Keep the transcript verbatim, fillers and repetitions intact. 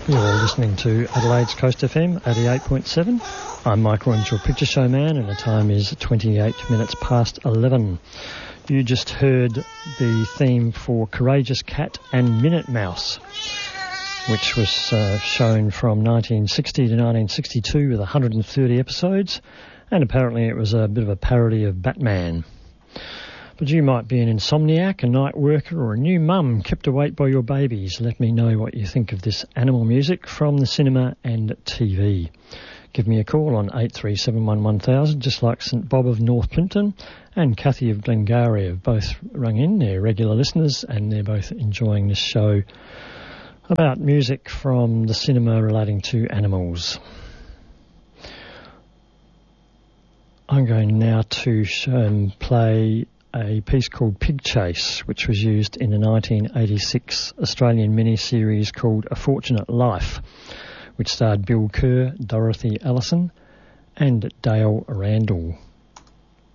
You're listening to Adelaide's Coast F M eighty-eight point seven. I'm Mike Royns, your picture show man, and the time is twenty-eight minutes past eleven. You just heard the theme for Courageous Cat and Minute Mouse, which was uh, shown from nineteen sixty to nineteen sixty-two with one hundred thirty episodes, and apparently it was a bit of a parody of Batman. But you might be an insomniac, a night worker, or a new mum kept awake by your babies. Let me know what you think of this animal music from the cinema and T V. Give me a call on eight three seven one one thousand, just like St Bob of North Plympton and Kathy of Glengarry have both rung in. They're regular listeners and they're both enjoying this show about music from the cinema relating to animals. I'm going now to um, play a piece called Pig Chase, which was used in the nineteen eighty-six Australian miniseries called A Fortunate Life, which starred Bill Kerr, Dorothy Allison and Dale Randall.